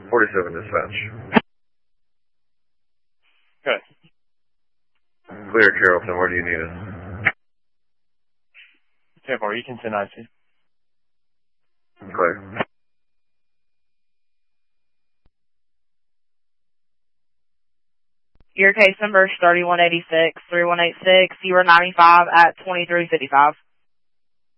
47 dispatch. Okay. Clear, Carrollton. Where do you need us? 10-4, you can send IC. Clear. Your case number is 3186-3186. You were 95 at 2355.